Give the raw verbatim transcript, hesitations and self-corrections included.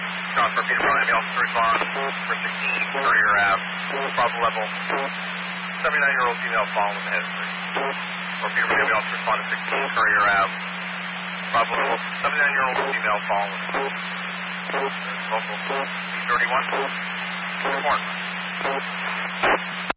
John for Peter Brown, ambulance to respond for sixteen Courier Ave, Bravo level. seventy-nine-year-old female fallen with a head injury. For Peter Brown, ambulance to respond to sixteen Courier Ave, Bravo level. seventy-nine-year-old female fallen with a head injury. Local B thirty-one. Report.